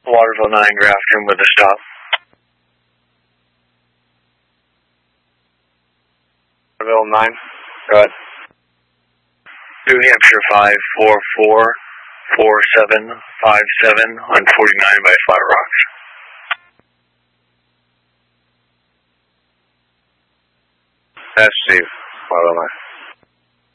Waterville 9, Grafton with a stop. Waterville 9, go ahead. New Hampshire 5444757 on 49 by Flat Rocks. That's Steve, Waterville 9.